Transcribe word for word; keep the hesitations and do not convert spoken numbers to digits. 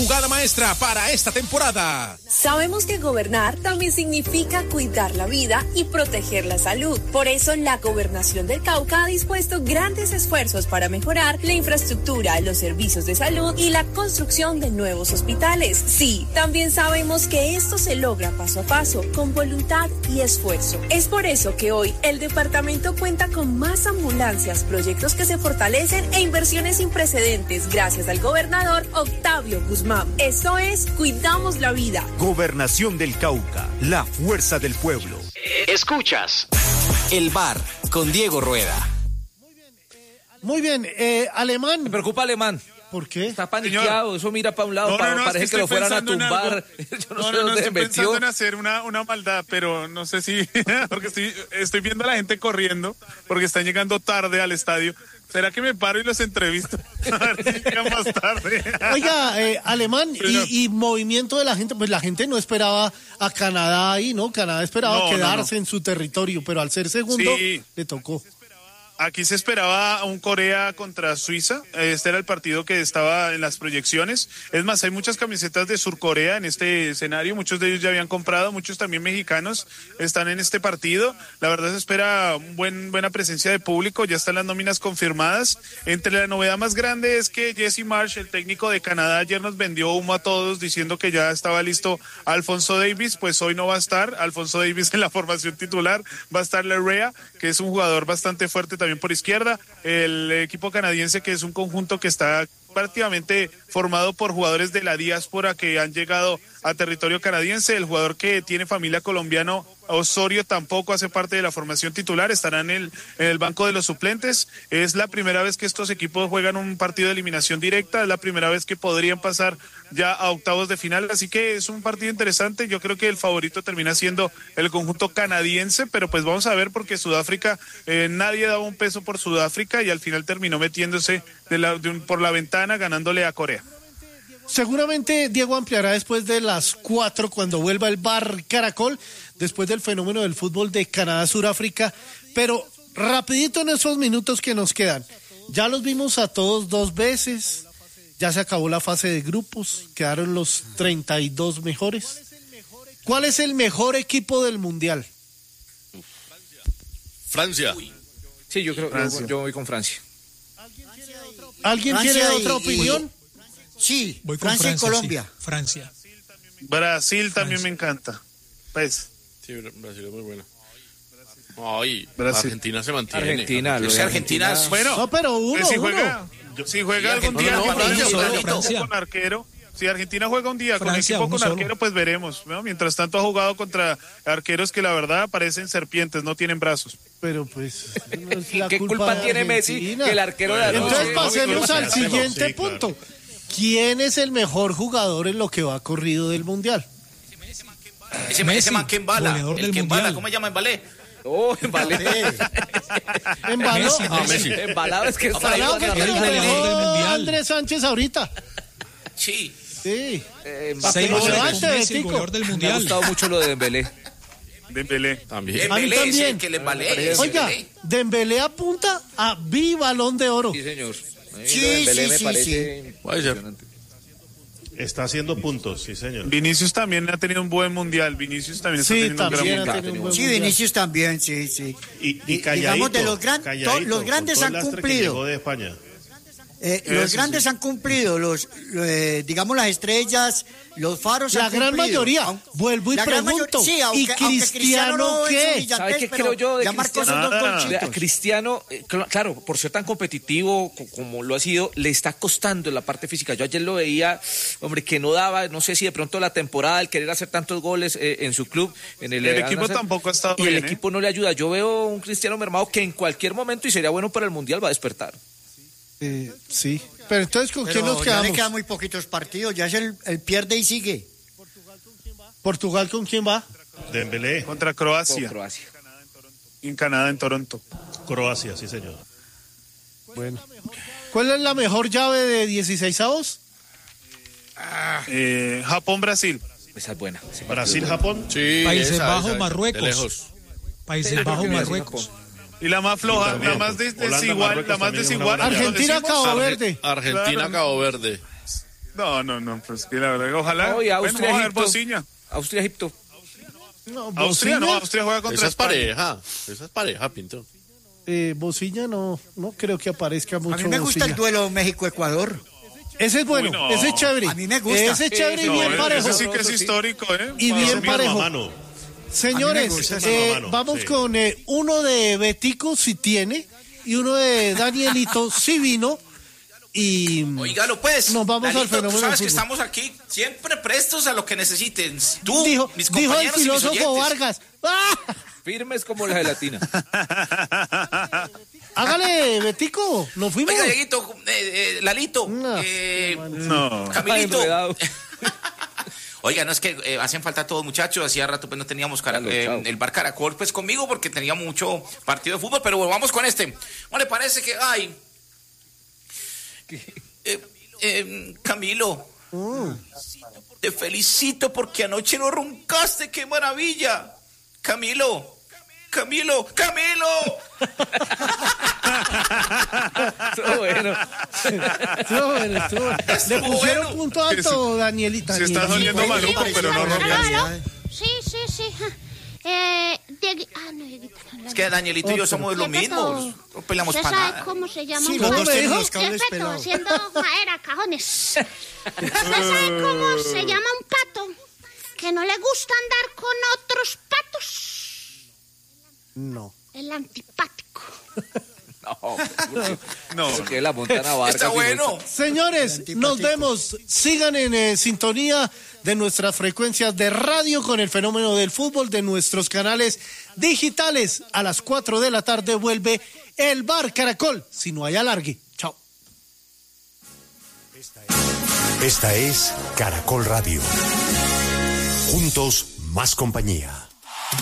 jugada maestra para esta temporada. Sabemos que gobernar también significa cuidar la vida y proteger la salud. Por eso la Gobernación del Cauca ha dispuesto grandes esfuerzos para mejorar la infraestructura, los servicios de salud y la construcción de nuevos hospitales. Sí, también sabemos que esto se logra paso a paso, con voluntad y esfuerzo. Es por eso que hoy el departamento cuenta con más ambulancias, proyectos que se fortalecen e inversiones sin precedentes gracias al gobernador Octavio Guzmán. Esto es Cuidamos la Vida. Gobernación del Cauca, la fuerza del pueblo. Escuchas El Bar con Diego Rueda. Muy bien, eh, Alemán. Me preocupa Alemán. ¿Por qué? Está paniqueado, Señor. Eso mira para un lado, no, pa, no, no, parece es que, que lo fueran a tumbar. Yo no, no, sé no, no, dónde estoy se metió. pensando en hacer una, una maldad, pero no sé si, porque estoy, estoy viendo a la gente corriendo, porque están llegando tarde al estadio. ¿Será que me paro y los entrevisto? A ver si llegan más tarde. Oiga, eh, Alemán, Pero, y, y movimiento de la gente, pues la gente no esperaba a Canadá ahí, ¿no? Canadá esperaba no, quedarse no, no. en su territorio, pero al ser segundo, sí. le tocó. Aquí se esperaba un Corea contra Suiza. Este era el partido que estaba en las proyecciones. Es más, hay muchas camisetas de Surcorea en este escenario. Muchos de ellos ya habían comprado, muchos también mexicanos están en este partido. La verdad se espera un buen, buena presencia de público. Ya están las nóminas confirmadas. Entre la novedad más grande es que Jesse Marsh, el técnico de Canadá, ayer nos vendió humo a todos diciendo que ya estaba listo Alfonso Davies. Pues hoy no va a estar Alfonso Davies en la formación titular. Va a estar Larrea, que es un jugador bastante fuerte también por izquierda. El equipo canadiense, que es un conjunto que está prácticamente formado por jugadores de la diáspora que han llegado a territorio canadiense. El jugador que tiene familia colombiano, Osorio, tampoco hace parte de la formación titular, estará en el, en el banco de los suplentes. Es la primera vez que estos equipos juegan un partido de eliminación directa, es la primera vez que podrían pasar ya a octavos de final, así que es un partido interesante. Yo creo que el favorito termina siendo el conjunto canadiense, pero pues vamos a ver, porque Sudáfrica, eh, nadie daba un peso por Sudáfrica y al final terminó metiéndose de la, de un, por la ventana, ganándole a Corea. Seguramente Diego ampliará después de las cuatro cuando vuelva el Bar Caracol, después del fenómeno del fútbol de Canadá-Suráfrica, pero rapidito en esos minutos que nos quedan. Ya los vimos a todos dos veces, ya se acabó la fase de grupos, quedaron los treinta y dos mejores. ¿Cuál es el mejor equipo del Mundial? Francia. Sí, yo creo que Francia. yo, yo voy con Francia. ¿Alguien Francia tiene y- otra opinión? Sí, Voy con Francia, Francia, y Colombia. sí. Francia. Brasil también Francia. me encanta. Pues, Sí, Brasil es muy buena. Ay, Brasil. Argentina se mantiene. Argentina, lo Es de que Argentina Argentina- es- bueno, No, pero uno, pues si uno. juega, si juega Y algún Argentina día no, con Francia, un Francia. equipo Francia. con arquero, si Argentina juega un día con Francia, equipo uno con solo. arquero, pues veremos, ¿no? Mientras tanto ha jugado contra arqueros que la verdad parecen serpientes, no tienen brazos. Pero pues, no es la ¿Qué culpa de tiene Messi Argentina. que el arquero de anoche? Entonces pasemos al sí, siguiente sí, claro. punto. ¿Quién es el mejor jugador en lo que va corrido del Mundial? Ese, Messi, ese man que embala, goleador el del que embala, Mundial. ¿cómo se llama embalé? Oh, embalé. ¿Embaló? Messi, Ah, Messi. Embalado es que está ahí. Embalado fue con que la lo el goleador dejó del Mundial. Andrés Sánchez ahorita. Sí. Sí. Eh, Seis Pero goles levante, con Messi, el Betico. goleador del Me ha Mundial. gustado mucho lo de Dembélé. Dembélé. También. A mí Embelé, también. sí, que le embalé. Oiga, Embelé. Dembélé apunta a Bibalón de Oro. Sí, señor. A mí Sí, lo de Dembélé sí, me sí, parece Puede ser. impresionante. Está haciendo puntos, sí, señor. Vinicius también ha tenido un buen mundial. Vinicius también está Sí, teniendo un gran también ha mundial. tenido un buen Sí, mundial. Vinicius también, sí, sí. Y, y Di- calladito, digamos, de los gran- calladito, to- los grandes con todo han el lastre que cumplido. llegó de España. Eh, Eso los sí. grandes han cumplido, los, eh, digamos, las estrellas, los faros La han gran cumplido. mayoría. Aun- Vuelvo y la gran pregunto, mayoría- sí, ¿y aunque, aunque Cristiano no es qué? un brillantez, ¿Sabe qué pero creo yo de ya marcó Cristiano? esos dos Nada. golchitos. A Cristiano, eh, cl- claro, por ser tan competitivo co- como lo ha sido, le está costando en la parte física. Yo ayer lo veía, hombre, que no daba, no sé si de pronto la temporada, el querer hacer tantos goles eh, en su club, en el, El eh, equipo Al-Nassr, tampoco ha estado y bien, el ¿eh? equipo no le ayuda. Yo veo un Cristiano mermado que en cualquier momento, y sería bueno para el Mundial, va a despertar. Eh, sí. Pero entonces, ¿con Pero quién nos ya quedamos? le quedan muy poquitos partidos, ya es el, el pierde y sigue. ¿Portugal con quién va? Dembélé, Contra Con Croacia. Croacia. En Canadá, en Toronto. Croacia, sí, señor. Bueno. ¿Cuál es la mejor llave de dieciseisavos? Eh, Japón-Brasil. Esa es buena. ese partido Brasil, es bueno. Japón. Sí, Países esa, Bajos, esa, Marruecos. de lejos. Países Bajos, Marruecos. Y la más floja, Sí, también. la más des- Holanda, desigual, Marruecos la más también es una desigual. buena llave. Argentina, Decimos- Cabo Arge- Verde. Argentina, Claro. Cabo Verde. No, no, no, pues que la verdad, ojalá. No, y Austria, bueno, vamos a ver Egipto. Bociña. Austria, Egipto. No, Austria, no, Bociña, Austria juega contra Esa es España. pareja, esa es pareja, Pinto. eh, Bociña no, no creo que aparezca mucho. A mí me gusta el Bociña. duelo México-Ecuador. Ese es bueno, Uy, no. ese es chévere. A mí me gusta. Ese es chévere y No, bien ese parejo. sí que es histórico, ¿eh? Y bien Para mí, parejo. Mano a mano. Señores, A mí me gusta ese eh, mano a mano, vamos sí. con eh, uno de Betico, si tiene, y uno de Danielito, si vino. Y Oígalo pues, nos vamos al Lalito, fenómeno tú sabes del que fútbol. estamos aquí siempre prestos a lo que necesiten. Tú, dijo, mis dijo el compañeros y mis filósofo oyentes. Vargas. ¡Ah! Firmes como la gelatina. Hágale, Betico, nos fuimos. Oiga, Dieguito, eh, eh, Lalito, No, eh, No. Camilito. Enredado. Oiga, no es que eh, hacen falta todos muchachos, hacía rato pues no teníamos cara- Chalo, eh, chao. el bar Caracol pues conmigo porque teníamos mucho partido de fútbol, pero bueno, vamos con este. ¿No le parece que, ay, eh, eh, Camilo, te felicito porque anoche no roncaste, qué maravilla. Camilo, Camilo, Camilo. Estuvo bueno. Estuvo bueno, estuvo bueno. Le Estuvo pusieron bueno. punto alto, Danielita. Se está Danielita. doliendo maluco, pero no Realidad. rompe. Sí, sí, sí. Eh, Diegui- ah, no, Dieguito, no, Es que Danielito y yo somos los Dieguito, mismos, no peleamos ¿usted para sabe nada. cómo se llama Sí, un los ¿Cómo dos me tienen dijo? los cables Perfecto, pelados. haciendo madera, cajones. ¿Usted sabe cómo se llama un pato que no le gusta andar con otros patos? No. El antipático. No, No. porque la Montana Vargas. Está bueno. Señores, nos vemos. Sigan en eh, sintonía de nuestras frecuencias de radio con el fenómeno del fútbol, de nuestros canales digitales. A las cuatro de la tarde vuelve el Bar Caracol, si no hay alargue. Chao. Esta es Caracol Radio. Juntos, más compañía.